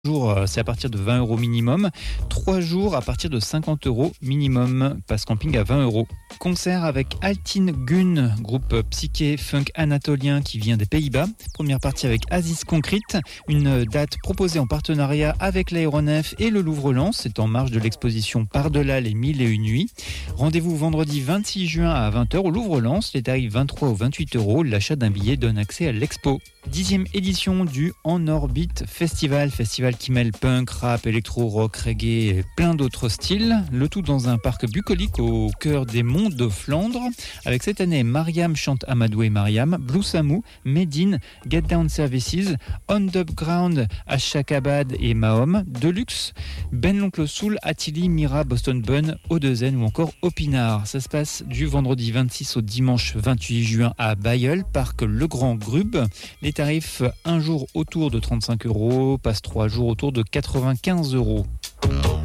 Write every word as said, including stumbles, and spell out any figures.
Jours, c'est à partir de vingt euros minimum. Trois jours à partir de cinquante euros minimum. Passe camping à vingt euros. Concert avec Altin Gun, groupe psyché funk anatolien qui vient des Pays-Bas. Première partie avec Aziz Concrete. Une date proposée en partenariat avec l'Aéronef et le Louvre-Lens. C'est en marge de l'exposition Par-delà les mille et une nuits. Rendez-vous vendredi vingt-six juin à vingt heures au Louvre-Lens. Les tarifs vingt-trois ou vingt-huit euros. L'achat d'un billet donne accès à l'expo. Dixième édition du En Orbite Festival, festival qui mêle punk, rap, électro, rock, reggae et plein d'autres styles. Le tout dans un parc bucolique au cœur des monts de Flandre. Avec cette année, Mariam chante Amadou et Mariam, Blue Samu, Medine, Get Down Services, On Dub Ground, Ashakabad et Mahom, Deluxe, Ben l'Oncle Soul, Attili, Mira, Boston Bun, Odezen ou encore Opinard. Ça se passe du vendredi vingt-six au dimanche vingt-huit juin à Bailleul, parc Le Grand Grub. Les tarifs, un jour autour de trente-cinq euros, passe trois jours autour de quatre-vingt-quinze euros.